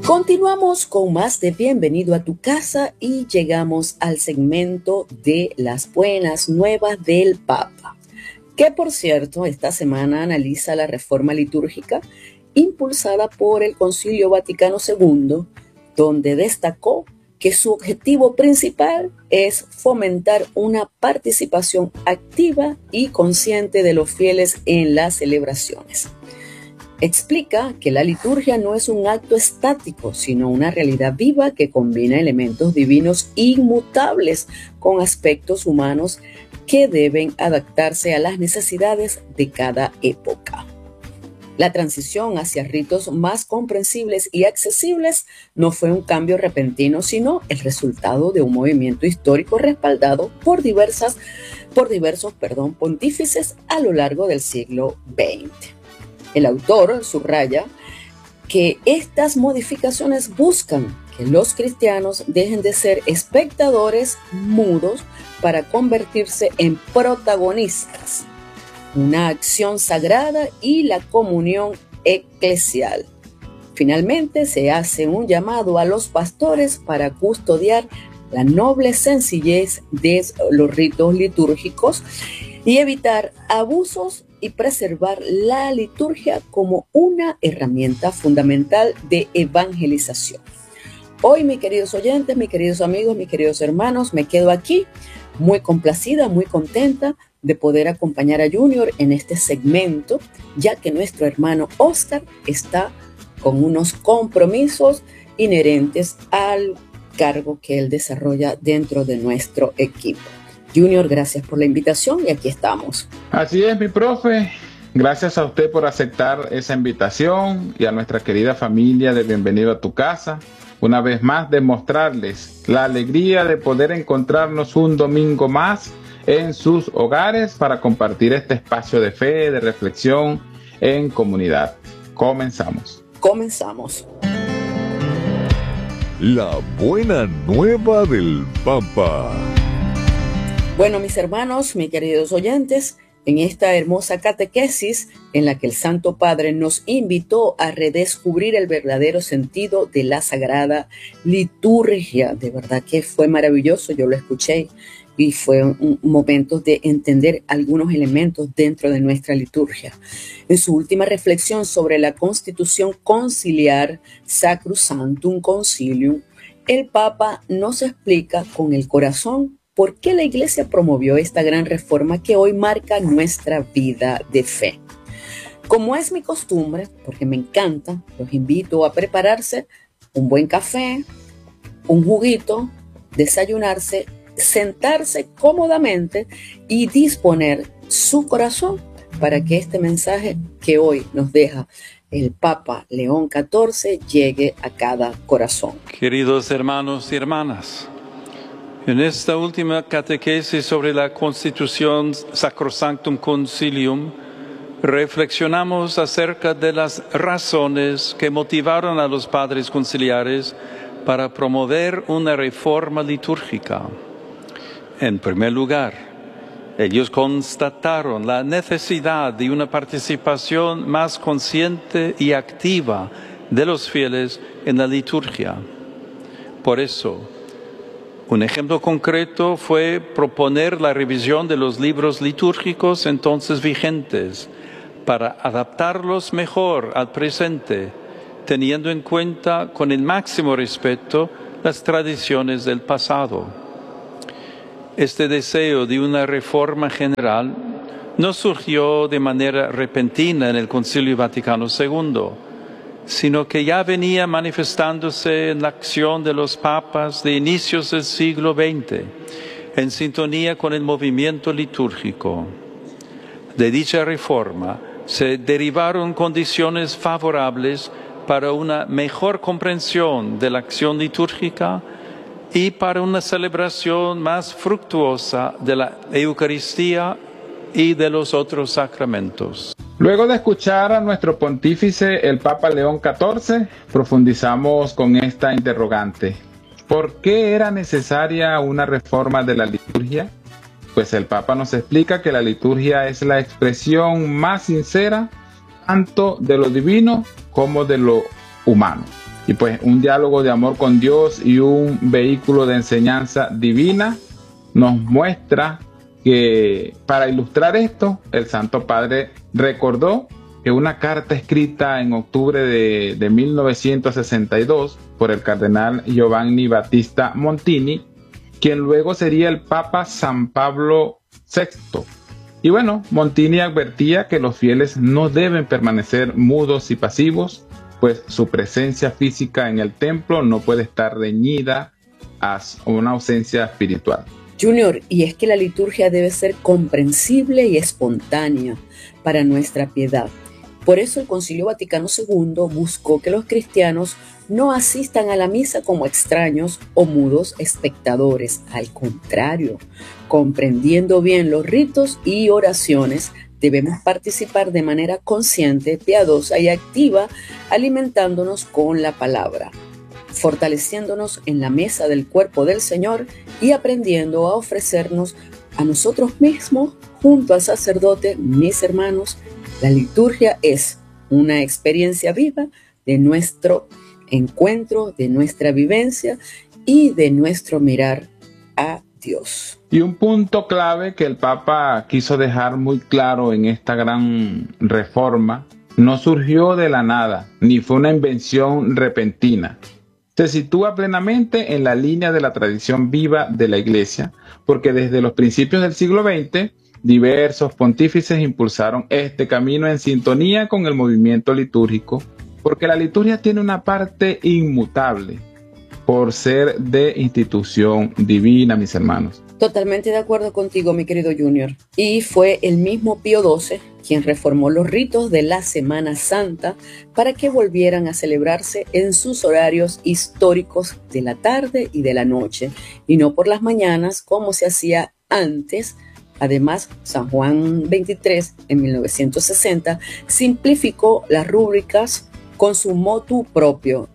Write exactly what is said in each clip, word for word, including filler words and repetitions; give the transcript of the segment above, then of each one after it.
Continuamos con más de Bienvenido a tu casa y llegamos al segmento de las buenas nuevas del Papa, que por cierto esta semana analiza la reforma litúrgica impulsada por el Concilio Vaticano segundo, donde destacó que su objetivo principal es fomentar una participación activa y consciente de los fieles en las celebraciones. Explica que la liturgia no es un acto estático, sino una realidad viva que combina elementos divinos inmutables con aspectos humanos que deben adaptarse a las necesidades de cada época. La transición hacia ritos más comprensibles y accesibles no fue un cambio repentino, sino el resultado de un movimiento histórico respaldado por diversas, por diversos, perdón, pontífices a lo largo del siglo veinte. El autor subraya que estas modificaciones buscan que los cristianos dejen de ser espectadores mudos para convertirse en protagonistas, una acción sagrada y la comunión eclesial. Finalmente, se hace un llamado a los pastores para custodiar la noble sencillez de los ritos litúrgicos y evitar abusos y preservar la liturgia como una herramienta fundamental de evangelización. Hoy, mis queridos oyentes, mis queridos amigos, mis queridos hermanos, me quedo aquí muy complacida, muy contenta de poder acompañar a Junior en este segmento, ya que nuestro hermano Oscar está con unos compromisos inherentes al cargo que él desarrolla dentro de nuestro equipo. Junior, gracias por la invitación y aquí estamos. Así es, mi profe. Gracias a usted por aceptar esa invitación y a nuestra querida familia de Bienvenido a tu casa. Una vez más, demostrarles la alegría de poder encontrarnos un domingo más en sus hogares para compartir este espacio de fe, de reflexión en comunidad. Comenzamos. Comenzamos. La buena nueva del Papa. Bueno, mis hermanos, mis queridos oyentes, en esta hermosa catequesis en la que el Santo Padre nos invitó a redescubrir el verdadero sentido de la Sagrada Liturgia. De verdad que fue maravilloso, yo lo escuché y fue un momento de entender algunos elementos dentro de nuestra liturgia. En su última reflexión sobre la Constitución Conciliar Sacrosanctum Concilium, el Papa nos explica con el corazón ¿por qué la Iglesia promovió esta gran reforma que hoy marca nuestra vida de fe? Como es mi costumbre, porque me encanta, los invito a prepararse un buen café, un juguito, desayunarse, sentarse cómodamente y disponer su corazón para que este mensaje que hoy nos deja el Papa León catorce llegue a cada corazón. Queridos hermanos y hermanas, en esta última catequesis sobre la Constitución Sacrosanctum Concilium, reflexionamos acerca de las razones que motivaron a los padres conciliares para promover una reforma litúrgica. En primer lugar, ellos constataron la necesidad de una participación más consciente y activa de los fieles en la liturgia. Por eso, un ejemplo concreto fue proponer la revisión de los libros litúrgicos entonces vigentes para adaptarlos mejor al presente, teniendo en cuenta con el máximo respeto las tradiciones del pasado. Este deseo de una reforma general no surgió de manera repentina en el Concilio Vaticano segundo, sino que ya venía manifestándose en la acción de los papas de inicios del siglo veinte, en sintonía con el movimiento litúrgico. De dicha reforma se derivaron condiciones favorables para una mejor comprensión de la acción litúrgica y para una celebración más fructuosa de la Eucaristía y de los otros sacramentos. Luego de escuchar a nuestro pontífice, el Papa León catorce, profundizamos con esta interrogante. ¿Por qué era necesaria una reforma de la liturgia? Pues el Papa nos explica que la liturgia es la expresión más sincera tanto de lo divino como de lo humano. y pues un diálogo de amor con Dios y un vehículo de enseñanza divina, nos muestra que para ilustrar esto, el Santo Padre recordó que una carta escrita en octubre de, de mil novecientos sesenta y dos por el cardenal Giovanni Battista Montini, quien luego sería el Papa San Pablo sexto. Y bueno, Montini advertía que los fieles no deben permanecer mudos y pasivos, pues su presencia física en el templo no puede estar reñida a una ausencia espiritual. Junior, y es que la liturgia debe ser comprensible y espontánea para nuestra piedad. Por eso el Concilio Vaticano segundo buscó que los cristianos no asistan a la misa como extraños o mudos espectadores. Al contrario, comprendiendo bien los ritos y oraciones, debemos participar de manera consciente, piadosa y activa, alimentándonos con la palabra, fortaleciéndonos en la mesa del cuerpo del Señor y aprendiendo a ofrecernos a nosotros mismos junto al sacerdote. Mis hermanos, la liturgia es una experiencia viva de nuestro encuentro, de nuestra vivencia y de nuestro mirar a Dios. Y un punto clave que el Papa quiso dejar muy claro en esta gran reforma, no surgió de la nada, ni fue una invención repentina. Se sitúa plenamente en la línea de la tradición viva de la Iglesia, porque desde los principios del siglo veinte, diversos pontífices impulsaron este camino en sintonía con el movimiento litúrgico, porque la liturgia tiene una parte inmutable por ser de institución divina, mis hermanos. Totalmente de acuerdo contigo, mi querido Junior. Y fue el mismo Pío doce quien reformó los ritos de la Semana Santa para que volvieran a celebrarse en sus horarios históricos de la tarde y de la noche, y no por las mañanas como se hacía antes. Además, San Juan veintitrés, en mil novecientos sesenta, simplificó las rúbricas con su motu propio.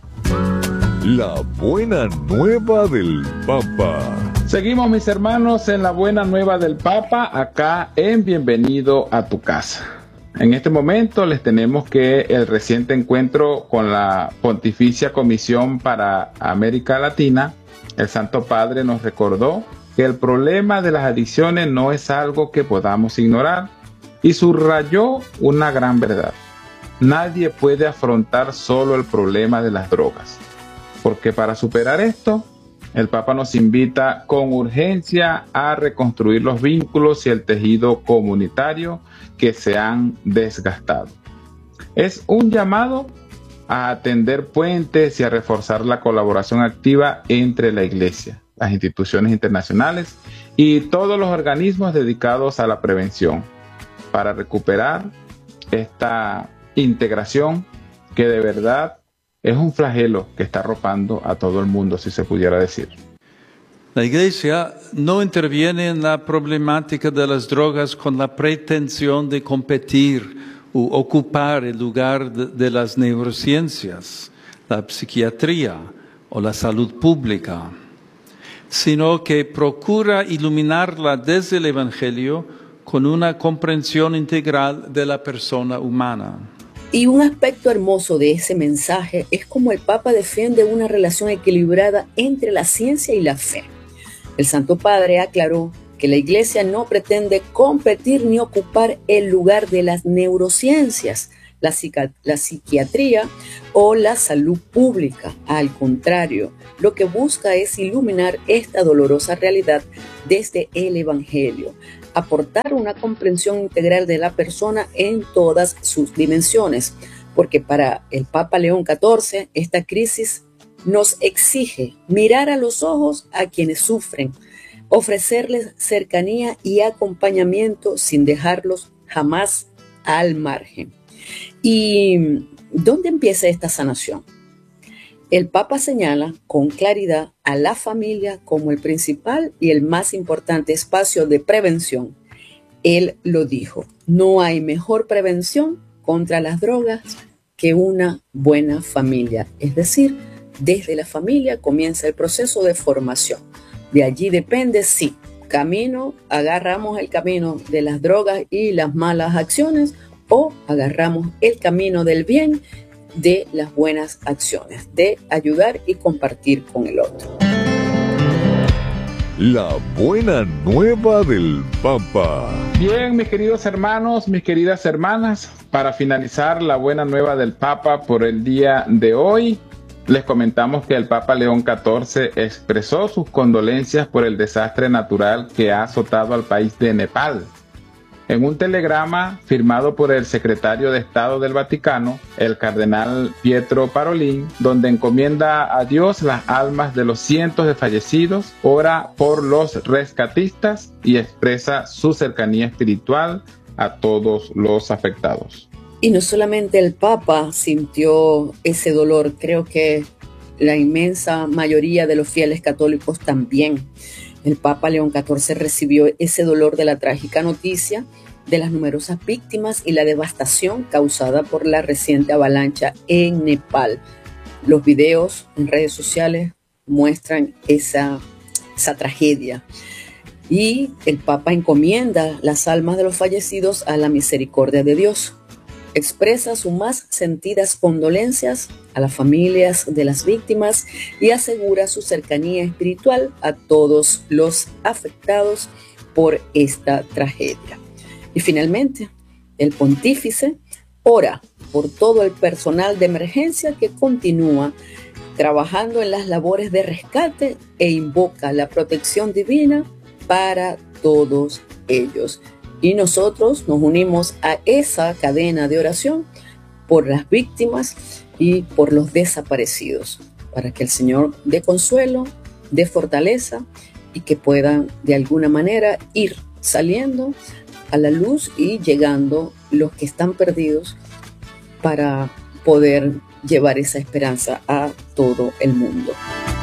La buena nueva del Papa. Seguimos, mis hermanos, en la buena nueva del Papa, acá en Bienvenido a tu Casa. En este momento les tenemos que el reciente encuentro con la Pontificia Comisión para América Latina, el Santo Padre nos recordó que el problema de las adicciones no es algo que podamos ignorar y subrayó una gran verdad. Nadie puede afrontar solo el problema de las drogas, porque para superar esto, el Papa nos invita con urgencia a reconstruir los vínculos y el tejido comunitario que se han desgastado. Es un llamado a atender puentes y a reforzar la colaboración activa entre la Iglesia, las instituciones internacionales y todos los organismos dedicados a la prevención para recuperar esta integración que de verdad es un flagelo que está arropando a todo el mundo, si se pudiera decir. La Iglesia no interviene en la problemática de las drogas con la pretensión de competir u ocupar el lugar de, de las neurociencias, la psiquiatría o la salud pública, sino que procura iluminarla desde el Evangelio con una comprensión integral de la persona humana. Y un aspecto hermoso de ese mensaje es cómo el Papa defiende una relación equilibrada entre la ciencia y la fe. El Santo Padre aclaró que la Iglesia no pretende competir ni ocupar el lugar de las neurociencias, la, psica- la psiquiatría o la salud pública. Al contrario, lo que busca es iluminar esta dolorosa realidad desde el Evangelio, aportar una comprensión integral de la persona en todas sus dimensiones, porque para el Papa León catorce esta crisis nos exige mirar a los ojos a quienes sufren, ofrecerles cercanía y acompañamiento sin dejarlos jamás al margen. ¿Y dónde empieza esta sanación? El Papa señala con claridad a la familia como el principal y el más importante espacio de prevención. Él lo dijo: no hay mejor prevención contra las drogas que una buena familia. Es decir, desde la familia comienza el proceso de formación. De allí depende si camino, agarramos el camino de las drogas y las malas acciones o agarramos el camino del bien de las buenas acciones, de ayudar y compartir con el otro. La buena nueva del Papa. Bien, mis queridos hermanos, mis queridas hermanas, para finalizar la buena nueva del Papa por el día de hoy, les comentamos que el Papa León catorce expresó sus condolencias por el desastre natural que ha azotado al país de Nepal. En un telegrama firmado por el secretario de Estado del Vaticano, el cardenal Pietro Parolin, donde encomienda a Dios las almas de los cientos de fallecidos, ora por los rescatistas y expresa su cercanía espiritual a todos los afectados. Y no solamente el Papa sintió ese dolor, creo que la inmensa mayoría de los fieles católicos también. El Papa León catorce recibió ese dolor de la trágica noticia de las numerosas víctimas y la devastación causada por la reciente avalancha en Nepal. Los videos en redes sociales muestran esa, esa tragedia. Y el Papa encomienda las almas de los fallecidos a la misericordia de Dios. Expresa sus más sentidas condolencias a las familias de las víctimas y asegura su cercanía espiritual a todos los afectados por esta tragedia. Y finalmente, el pontífice ora por todo el personal de emergencia que continúa trabajando en las labores de rescate e invoca la protección divina para todos ellos. Y nosotros nos unimos a esa cadena de oración por las víctimas y por los desaparecidos, para que el Señor dé consuelo, dé fortaleza y que puedan de alguna manera ir saliendo a la luz y llegando los que están perdidos para poder llevar esa esperanza a todo el mundo.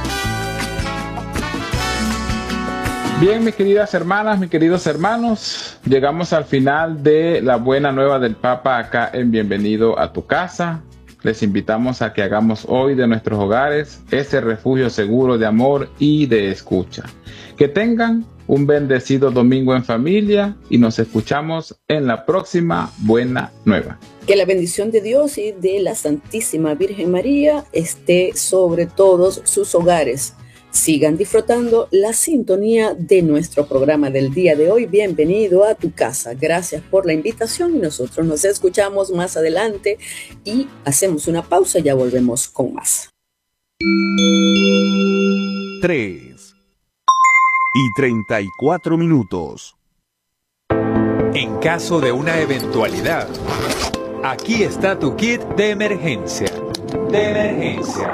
Bien, mis queridas hermanas, mis queridos hermanos, llegamos al final de la buena nueva del Papa acá en Bienvenido a tu Casa. Les invitamos a que hagamos hoy de nuestros hogares ese refugio seguro de amor y de escucha. Que tengan un bendecido domingo en familia y nos escuchamos en la próxima buena nueva. Que la bendición de Dios y de la Santísima Virgen María esté sobre todos sus hogares. Sigan disfrutando la sintonía de nuestro programa del día de hoy. Bienvenido a tu casa. Gracias por la invitación y nosotros nos escuchamos más adelante y hacemos una pausa y ya volvemos con más. tres y treinta y cuatro minutos. En caso de una eventualidad, aquí está tu kit de emergencia. De emergencia.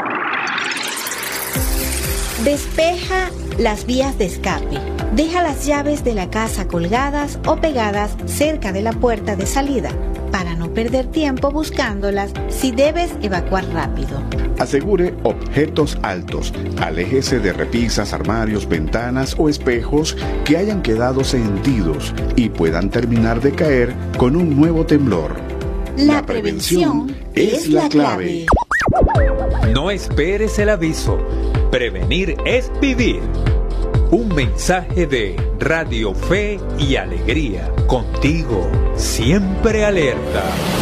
Despeja las vías de escape. Deja las llaves de la casa colgadas o pegadas cerca de la puerta de salida para no perder tiempo buscándolas si debes evacuar rápido. Asegure objetos altos. Aléjese de repisas, armarios, ventanas o espejos que hayan quedado sentidos y puedan terminar de caer con un nuevo temblor. La, la prevención, prevención es la clave. No esperes el aviso. Prevenir es vivir. Un mensaje de Radio Fe y Alegría. Contigo, siempre alerta.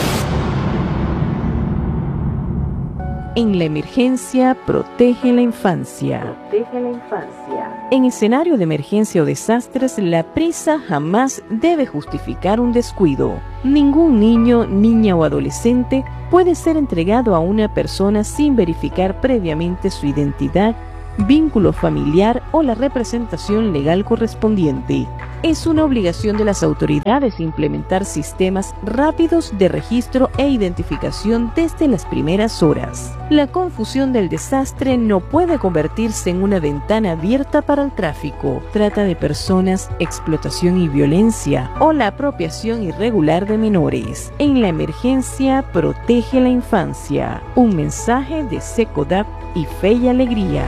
En la emergencia, protege la infancia. Protege la infancia. En escenario de emergencia o desastres, la prisa jamás debe justificar un descuido. Ningún niño, niña o adolescente puede ser entregado a una persona sin verificar previamente su identidad, vínculo familiar o la representación legal correspondiente. Es una obligación de las autoridades implementar sistemas rápidos de registro e identificación desde las primeras horas. La confusión del desastre no puede convertirse en una ventana abierta para el tráfico, trata de personas, explotación y violencia o la apropiación irregular de menores. En la emergencia, protege la infancia. Un mensaje de SECODAP y Fe y Alegría.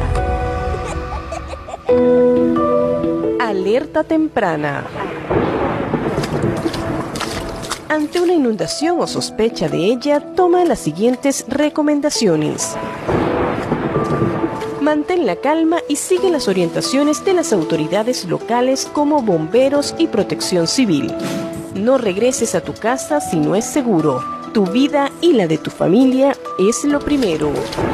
Alerta temprana. Ante una inundación o sospecha de ella, toma las siguientes recomendaciones. Mantén la calma y sigue las orientaciones de las autoridades locales como bomberos y protección civil. No regreses a tu casa si no es seguro. Tu vida y la de tu familia es lo primero.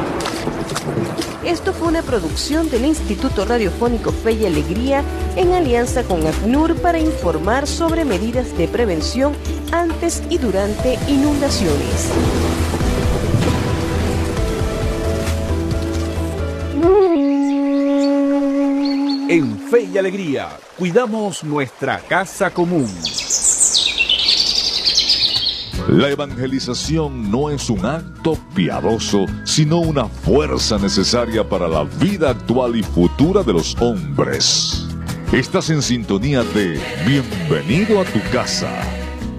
Esto fue una producción del Instituto Radiofónico Fe y Alegría en alianza con ACNUR para informar sobre medidas de prevención antes y durante inundaciones. En Fe y Alegría, cuidamos nuestra casa común. La evangelización no es un acto piadoso, sino una fuerza necesaria para la vida actual y futura de los hombres. Estás en sintonía de Bienvenido a tu casa.